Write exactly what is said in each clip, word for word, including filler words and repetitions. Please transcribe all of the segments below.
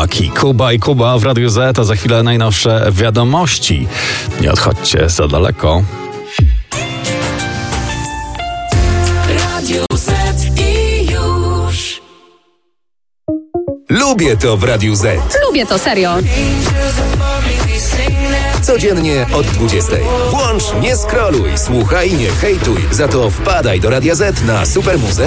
chłopaki. Kuba i Kuba w Radiu Z, a za chwilę najnowsze wiadomości. Nie odchodźcie za daleko. Radio Z i już. Lubię to w Radiu Z. Lubię to, serio. Codziennie od dwudziestej. Włącz, nie scrolluj, słuchaj, nie hejtuj. Za to wpadaj do Radia Z na Supermuzę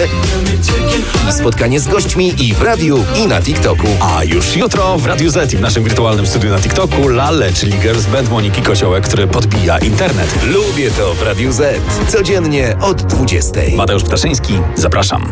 i spotkanie z gośćmi i w radiu, i na TikToku. A już jutro w Radiu Z i w naszym wirtualnym studiu na TikToku Lale, czyli girls band Moniki Kosiołek, który podbija internet. Lubię to w Radiu Z. Codziennie od dwudziestej. Mateusz Ptaszyński, zapraszam.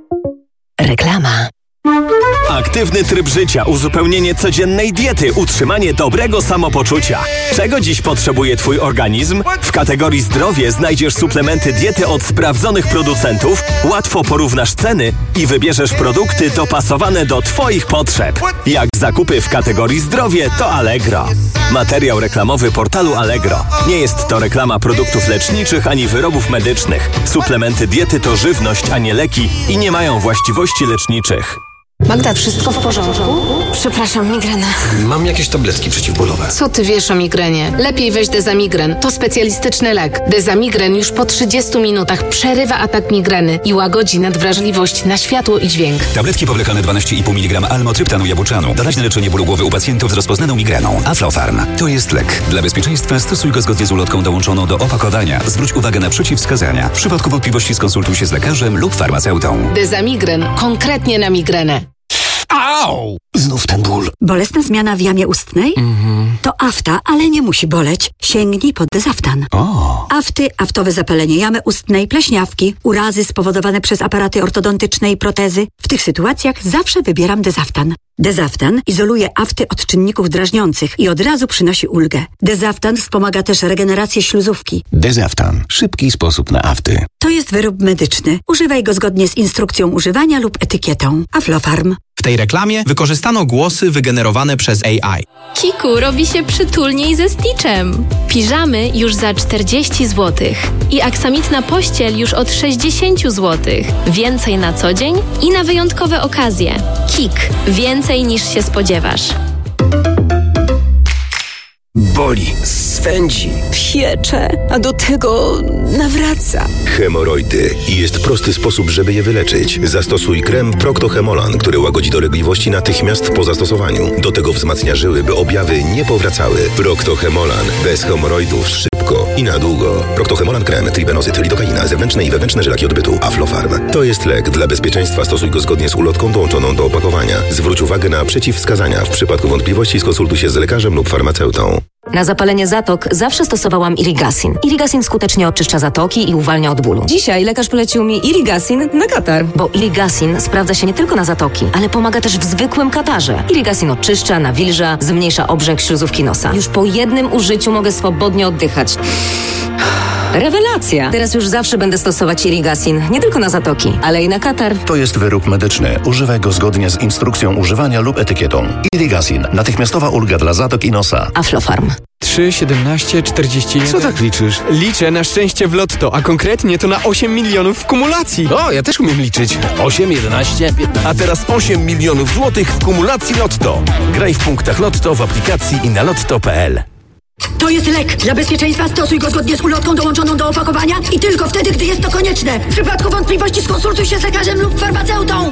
Reklama. Aktywny tryb życia, uzupełnienie codziennej diety, utrzymanie dobrego samopoczucia. Czego dziś potrzebuje Twój organizm? W kategorii zdrowie znajdziesz suplementy diety od sprawdzonych producentów, łatwo porównasz ceny i wybierzesz produkty dopasowane do Twoich potrzeb. Jak zakupy w kategorii zdrowie, to Allegro. Materiał reklamowy portalu Allegro. Nie jest to reklama produktów leczniczych ani wyrobów medycznych. Suplementy diety to żywność, a nie leki i nie mają właściwości leczniczych. Magda, wszystko w porządku? Przepraszam, migrena. Mam jakieś tabletki przeciwbólowe. Co ty wiesz o migrenie? Lepiej weź Dezamigren. To specjalistyczny lek. Dezamigren już po trzydziestu minutach przerywa atak migreny i łagodzi nadwrażliwość na światło i dźwięk. Tabletki powlekane dwanaście i pół miligrama almotryptanu jabłczanu. Doraźne leczenie bólu głowy u pacjentów z rozpoznaną migreną. Aflofarm. To jest lek. Dla bezpieczeństwa stosuj go zgodnie z ulotką dołączoną do opakowania. Zwróć uwagę na przeciwwskazania. W przypadku wątpliwości skonsultuj się z lekarzem lub farmaceutą. Dezamigren. Konkretnie na migrenę. Au! Znów ten ból. Bolesna zmiana w jamie ustnej? Mhm. To afta, ale nie musi boleć. Sięgnij po Dezaftan. O. Afty, aftowe zapalenie jamy ustnej, pleśniawki, urazy spowodowane przez aparaty ortodontyczne i protezy. W tych sytuacjach zawsze wybieram Dezaftan. Dezaftan izoluje afty od czynników drażniących i od razu przynosi ulgę. Dezaftan wspomaga też regenerację śluzówki. Dezaftan. Szybki sposób na afty. To jest wyrób medyczny. Używaj go zgodnie z instrukcją używania lub etykietą. Aflofarm. W tej reklamie wykorzystano głosy wygenerowane przez A I. Kiku robi się przytulniej ze Stitchem. Piżamy już za czterdzieści złotych i aksamitna pościel już od sześćdziesiąt złotych. Więcej na co dzień i na wyjątkowe okazje. Kik. Więcej niż się spodziewasz. Boli, swędzi, Piecze, a do tego nawraca. Hemoroidy. I jest prosty sposób, żeby je wyleczyć. Zastosuj krem Procto-Hemolan, który łagodzi dolegliwości natychmiast po zastosowaniu. Do tego wzmacnia żyły, by objawy nie powracały. Procto-Hemolan. Bez hemoroidów szybko i na długo. Procto-Hemolan krem, tribenozyt, lidokaina, zewnętrzne i wewnętrzne żylaki odbytu. Aflofarm. To jest lek. Dla bezpieczeństwa stosuj go zgodnie z ulotką dołączoną do opakowania. Zwróć uwagę na przeciwwskazania. W przypadku wątpliwości skonsultuj się z lekarzem lub farmaceutą. Na zapalenie zatok zawsze stosowałam Irigasin. Irigasin skutecznie oczyszcza zatoki i uwalnia od bólu. Dzisiaj lekarz polecił mi Irigasin na katar. Bo Irigasin sprawdza się nie tylko na zatoki, ale pomaga też w zwykłym katarze. Irigasin oczyszcza, nawilża, zmniejsza obrzęk śluzówki nosa. Już po jednym użyciu mogę swobodnie oddychać. Rewelacja! Teraz już zawsze będę stosować Irigasin. Nie tylko na zatoki, ale i na katar. To jest wyrób medyczny. Używaj go zgodnie z instrukcją używania lub etykietą. Irigasin. Natychmiastowa ulga dla zatok i nosa. Aflofarm. trzy, siedemnaście, czterdzieści jeden. Co tak liczysz? Liczę na szczęście w lotto, a konkretnie to na osiem milionów w kumulacji. O, ja też umiem liczyć. osiem, jedenaście, piętnaście. A teraz osiem milionów złotych w kumulacji Lotto. Graj w punktach Lotto w aplikacji i na lotto kropka p l. To jest lek. Dla bezpieczeństwa stosuj go zgodnie z ulotką dołączoną do opakowania i tylko wtedy, gdy jest to konieczne. W przypadku wątpliwości skonsultuj się z lekarzem lub farmaceutą.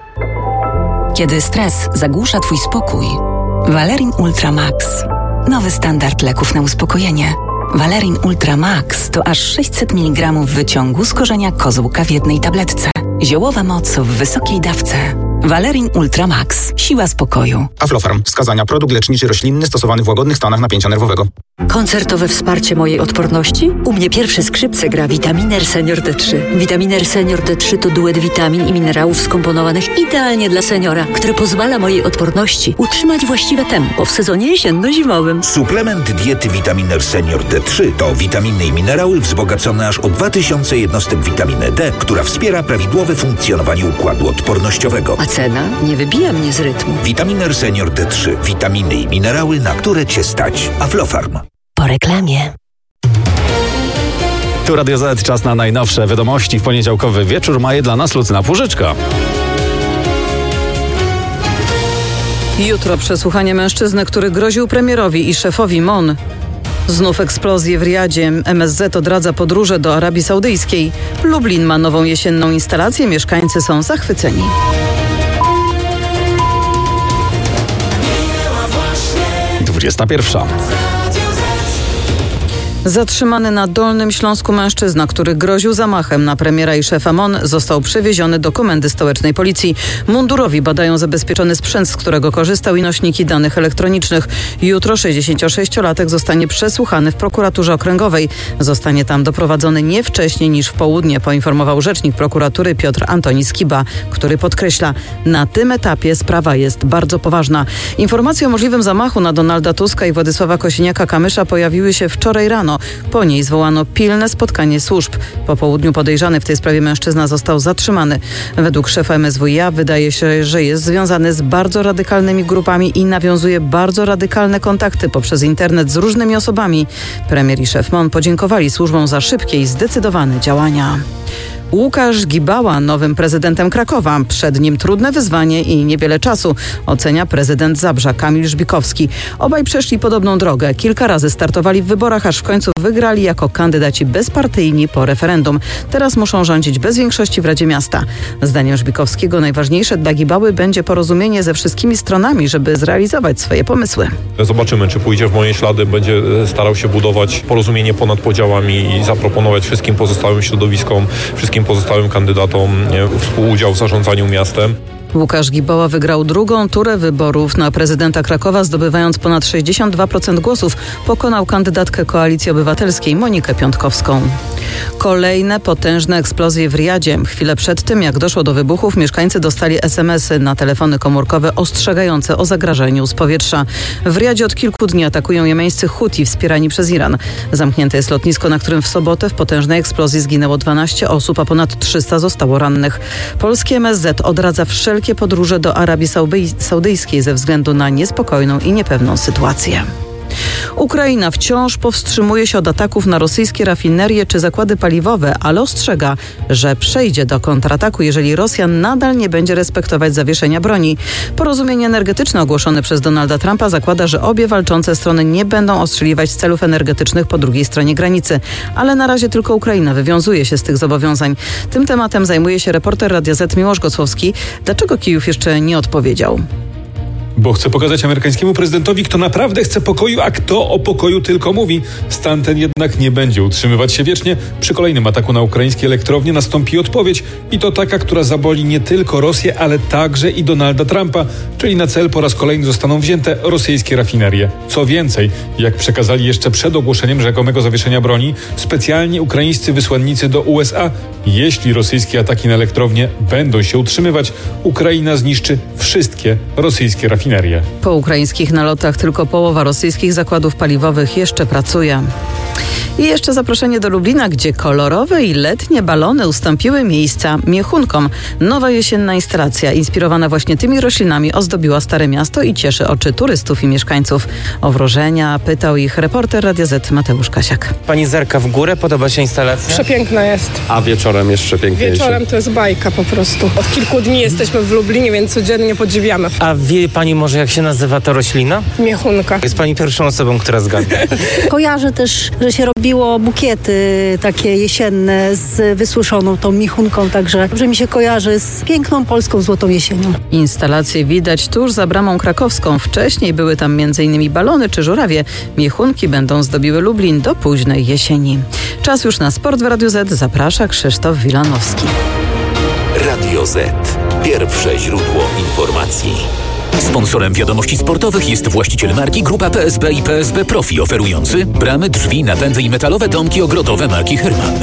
Kiedy stres zagłusza Twój spokój, Valerin Ultra Max. Nowy standard leków na uspokojenie. Valerin Ultra Max to aż sześćset miligramów wyciągu z korzenia kozłka w jednej tabletce. Ziołowa moc w wysokiej dawce. Valerin Ultra Max. Siła spokoju. Aflofarm. Wskazania. Produkt leczniczy roślinny stosowany w łagodnych stanach napięcia nerwowego. Koncertowe wsparcie mojej odporności? U mnie pierwsze skrzypce gra Vitaminer Senior D trzy. Vitaminer Senior D trzy to duet witamin i minerałów skomponowanych idealnie dla seniora, który pozwala mojej odporności utrzymać właściwe tempo w sezonie jesienno-zimowym. Suplement diety Vitaminer Senior D trzy to witaminy i minerały wzbogacone aż o dwa tysiące jednostek witaminy D, która wspiera prawidłowe funkcjonowanie układu odpornościowego. A cena nie wybija mnie z rytmu. Vitaminer Senior D trzy. Witaminy i minerały, na które Cię stać. Aflofarm. Po reklamie. Tu Radio Z, czas na najnowsze wiadomości. W poniedziałkowy wieczór ma je dla nas Lucyna Płużyczka. Jutro przesłuchanie mężczyzny, który groził premierowi i szefowi M O N. Znów eksplozje w Riyadzie. M S Z odradza podróże do Arabii Saudyjskiej. Lublin ma nową jesienną instalację. Mieszkańcy są zachwyceni. dwudziesta pierwsza. Zatrzymany na Dolnym Śląsku mężczyzna, który groził zamachem na premiera i szefa M O N, został przewieziony do Komendy Stołecznej Policji. Mundurowi badają zabezpieczony sprzęt, z którego korzystał, i nośniki danych elektronicznych. Jutro sześćdziesięciosześciolatek zostanie przesłuchany w prokuraturze okręgowej. Zostanie tam doprowadzony nie wcześniej niż w południe, poinformował rzecznik prokuratury Piotr Antoni Skiba, który podkreśla: na tym etapie sprawa jest bardzo poważna. Informacje o możliwym zamachu na Donalda Tuska i Władysława Kosiniaka-Kamysza pojawiły się wczoraj rano. Po niej zwołano pilne spotkanie służb. Po południu podejrzany w tej sprawie mężczyzna został zatrzymany. Według szefa M S W iA wydaje się, że jest związany z bardzo radykalnymi grupami i nawiązuje bardzo radykalne kontakty poprzez internet z różnymi osobami. Premier i szef M O N podziękowali służbom za szybkie i zdecydowane działania. Łukasz Gibała nowym prezydentem Krakowa. Przed nim trudne wyzwanie i niewiele czasu, ocenia prezydent Zabrza Kamil Żbikowski. Obaj przeszli podobną drogę. Kilka razy startowali w wyborach, aż w końcu wygrali jako kandydaci bezpartyjni po referendum. Teraz muszą rządzić bez większości w Radzie Miasta. Zdaniem Żbikowskiego najważniejsze dla Gibały będzie porozumienie ze wszystkimi stronami, żeby zrealizować swoje pomysły. Zobaczymy, czy pójdzie w moje ślady, będzie starał się budować porozumienie ponad podziałami i zaproponować wszystkim pozostałym środowiskom, wszystkim pozostałym kandydatom współudział w zarządzaniu miastem. Łukasz Gibała wygrał drugą turę wyborów na prezydenta Krakowa, zdobywając ponad sześćdziesiąt dwa procent głosów. Pokonał kandydatkę Koalicji Obywatelskiej Monikę Piątkowską. Kolejne potężne eksplozje w Riyadzie. Chwilę przed tym, jak doszło do wybuchów, mieszkańcy dostali es em esy na telefony komórkowe ostrzegające o zagrożeniu z powietrza. W Riyadzie od kilku dni atakują jemeńscy Huti wspierani przez Iran. Zamknięte jest lotnisko, na którym w sobotę w potężnej eksplozji zginęło dwanaście osób, a ponad trzysta zostało rannych. Polskie M S Z odradza wszelkie podróże do Arabii Saudyjskiej ze względu na niespokojną i niepewną sytuację. Ukraina wciąż powstrzymuje się od ataków na rosyjskie rafinerie czy zakłady paliwowe, ale ostrzega, że przejdzie do kontrataku, jeżeli Rosja nadal nie będzie respektować zawieszenia broni. Porozumienie energetyczne ogłoszone przez Donalda Trumpa zakłada, że obie walczące strony nie będą ostrzeliwać celów energetycznych po drugiej stronie granicy. Ale na razie tylko Ukraina wywiązuje się z tych zobowiązań. Tym tematem zajmuje się reporter Radia Z Miłosz Gocłowski. Dlaczego Kijów jeszcze nie odpowiedział? Bo chce pokazać amerykańskiemu prezydentowi, kto naprawdę chce pokoju, a kto o pokoju tylko mówi. Stan ten jednak nie będzie utrzymywać się wiecznie. Przy kolejnym ataku na ukraińskie elektrownie nastąpi odpowiedź. I to taka, która zaboli nie tylko Rosję, ale także i Donalda Trumpa. Czyli na cel po raz kolejny zostaną wzięte rosyjskie rafinerie. Co więcej, jak przekazali jeszcze przed ogłoszeniem rzekomego zawieszenia broni, specjalnie ukraińscy wysłannicy do U S A, jeśli rosyjskie ataki na elektrownie będą się utrzymywać, Ukraina zniszczy wszystkie rosyjskie rafinerie. Po ukraińskich nalotach tylko połowa rosyjskich zakładów paliwowych jeszcze pracuje. I jeszcze zaproszenie do Lublina, gdzie kolorowe i letnie balony ustąpiły miejsca miechunkom. Nowa jesienna instalacja, inspirowana właśnie tymi roślinami, ozdobiła Stare Miasto i cieszy oczy turystów i mieszkańców. O wrażenia pytał ich reporter Radia Z Mateusz Kasiak. Pani zerka w górę, podoba się instalacja? Przepiękna jest. A wieczorem jeszcze piękniejsze? Wieczorem to jest bajka po prostu. Od kilku dni jesteśmy w Lublinie, więc codziennie podziwiamy. A wie pani może, jak się nazywa ta roślina? Miechunka. Jest pani pierwszą osobą, która zgadza. Kojarzę też, że się robiło bukiety takie jesienne z wysuszoną tą michunką, także dobrze mi się kojarzy z piękną polską złotą jesienią. Instalacje widać tuż za bramą krakowską. Wcześniej były tam m in balony czy żurawie. Miechunki będą zdobiły Lublin do późnej jesieni. Czas już na sport w Radiu Z. Zaprasza Krzysztof Wilanowski. Radio Z. Pierwsze źródło informacji. Sponsorem wiadomości sportowych jest właściciel marki Grupa P S B i P S B Profi, oferujący bramy, drzwi, napędy i metalowe domki ogrodowe marki Herman.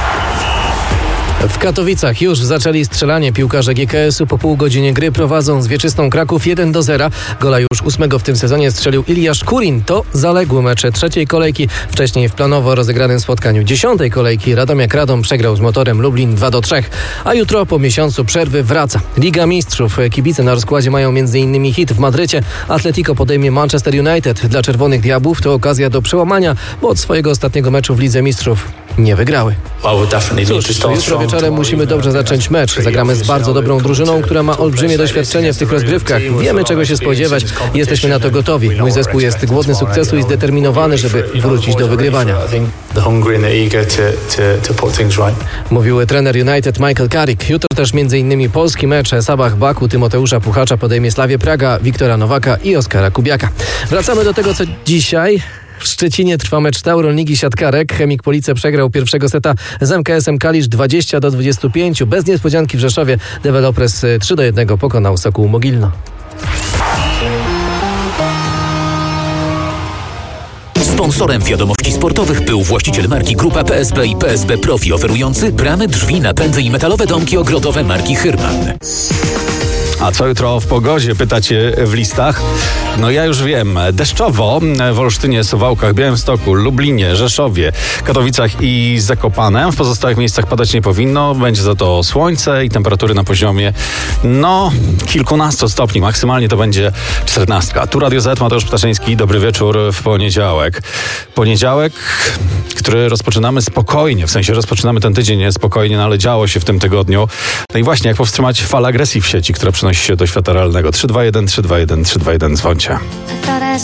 W Katowicach już zaczęli strzelanie. Piłkarze G K S-u po pół godzinie gry prowadzą z Wieczystą Kraków jeden do zera. Gola już ósmego w tym sezonie strzelił Iliasz Kurin. To zaległy mecze trzeciej kolejki. Wcześniej w planowo rozegranym spotkaniu dziesiątej kolejki Radomiak Radom przegrał z Motorem Lublin dwa do trzech. A jutro po miesiącu przerwy wraca Liga Mistrzów. Kibice na rozkładzie mają między innymi hit w Madrycie. Atletico podejmie Manchester United. Dla Czerwonych Diabłów to okazja do przełamania, bo od swojego ostatniego meczu w Lidze Mistrzów nie wygrały. Cóż, jutro wieczorem musimy dobrze zacząć mecz. Zagramy z bardzo dobrą drużyną, która ma olbrzymie doświadczenie w tych rozgrywkach. Wiemy, czego się spodziewać i jesteśmy na to gotowi. Mój zespół jest głodny sukcesu i zdeterminowany, żeby wrócić do wygrywania. Mówił trener United Michael Carrick. Jutro też między innymi polski mecz Sabah Baku, Tymoteusza Puchacza podejmie Slawię Praga, Wiktora Nowaka i Oskara Kubiaka. Wracamy do tego, co dzisiaj. W Szczecinie trwa mecz Euroligi siatkarek. Chemik Police przegrał pierwszego seta z M K S-em Kalisz dwadzieścia do dwudziestu pięciu. Bez niespodzianki w Rzeszowie Developers trzy do jednego pokonał Sokół Mogilno. Sponsorem wiadomości sportowych był właściciel marki Grupa P S B i P S B Profi, oferujący bramy, drzwi, napędy i metalowe domki ogrodowe marki Hyrman. A co jutro w pogodzie, pytacie w listach? No ja już wiem. Deszczowo w Olsztynie, Suwałkach, Białymstoku, Lublinie, Rzeszowie, Katowicach i Zakopanem. W pozostałych miejscach padać nie powinno. Będzie za to słońce i temperatury na poziomie no kilkunastu stopni. Maksymalnie to będzie czternastka. Tu Radio Z, Mateusz Ptaszyński. Dobry wieczór w poniedziałek. Poniedziałek, który rozpoczynamy spokojnie. W sensie rozpoczynamy ten tydzień spokojnie, no ale działo się w tym tygodniu. No i właśnie, jak powstrzymać falę agresji w sieci, która przynosi się do świata realnego. trzy dwa jeden, trzy dwa jeden, trzy dwa jeden, dzwońcie.